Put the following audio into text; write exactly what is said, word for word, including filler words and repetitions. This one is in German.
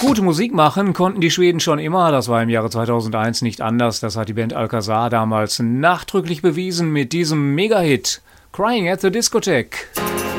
Gute Musik machen konnten die Schweden schon immer, das war im Jahre zweitausendeins nicht anders. Das hat die Band Alcazar damals nachdrücklich bewiesen mit diesem Mega-Hit Crying at the Discotheque.